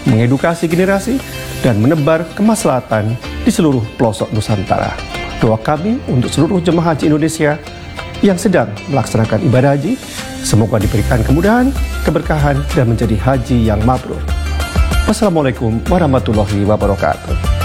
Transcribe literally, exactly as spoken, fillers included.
mengedukasi generasi, dan menebar kemaslahatan di seluruh pelosok Nusantara. Doa kami untuk seluruh jemaah haji Indonesia yang sedang melaksanakan ibadah haji, semoga diberikan kemudahan, keberkahan, dan menjadi haji yang mabrur. Wassalamualaikum warahmatullahi wabarakatuh.